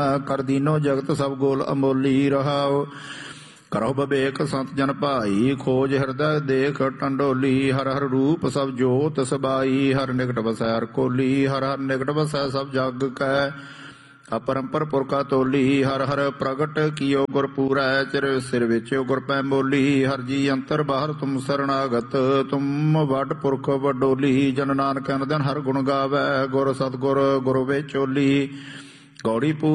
ਕਰ ਦੀਨੋ ਜਗਤ ਸਭ ਗੋਲ ਅਮੋਲੀ ਰਹਾਓ। ਕਰੋ ਵਿਵੇਕ ਸੰਤ ਜਨ ਭਾਈ ਖੋਜ ਹਿਰਦੈ ਦੇਖ ਟੰਡੋਲੀ। ਹਰ ਹਰ ਰੂਪ ਸਭ ਜੋਤ ਸਬਾਈ ਹਰ ਨਿਕਟ ਵਸੈ ਹਰ ਕੋਲੀ। ਹਰ ਹਰ ਨਿਕਟ ਵਸੈ ਸਭ ਜਗ ਕੈ ਅਪਰੰਪਰ ਪੁਰਖਾ ਤੋਲੀ। ਹਰ ਹਰ ਪ੍ਰਗਟ ਕੀਓ ਗੁਰ ਪੂਰੈ ਚਿਰ ਸਿਰ ਵਿੱਚ ਗੁਰ ਪੈ ਮੋਲੀ। ਹਰ ਜੀ ਅੰਤਰ ਬਾਹਰ ਤੁਮ ਸਰਣਾਗਤ ਤੁਮ ਵੱਡ ਪੁਰਖ ਵਡੋਲੀ। ਜਨ ਨਾਨਕ ਅਨ ਦਿਨ ਹਰ ਗੁਣ ਗਾਵੈ ਗੁਰ ਸਤਿਗੁਰ ਗੁਰ ਵਿਚੋਲੀ। ਗੌੜੀ